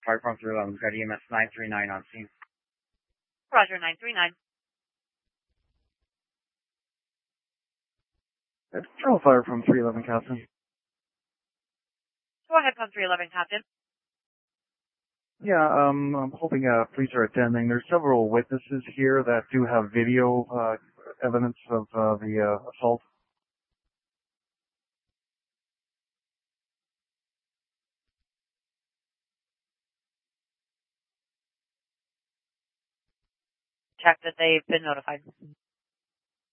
Fire from 311, got EMS 939 on scene. Roger, 939. Control fire from 311, Captain. Go ahead, from 311, Captain. Yeah, I'm hoping police are attending. There's several witnesses here that do have video evidence of the assault. Check that they've been notified.